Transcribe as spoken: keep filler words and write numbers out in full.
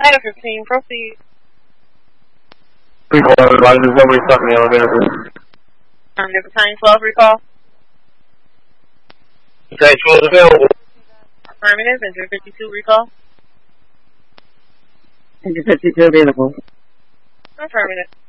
Item fifteen, proceed. Recall everybody, there's nobody stuck in the elevator. Um, number nine twelve, recall. Okay, twelve is available. Affirmative, enter fifty-two, recall. Enter fifty-two available. Affirmative.